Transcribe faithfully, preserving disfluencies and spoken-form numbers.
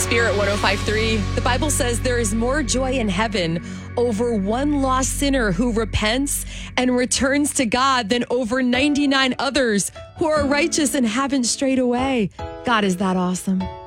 Spirit one oh five point three. The Bible says there is more joy in heaven over one lost sinner who repents and returns to God than over ninety-nine others who are righteous and haven't strayed away. God is that awesome.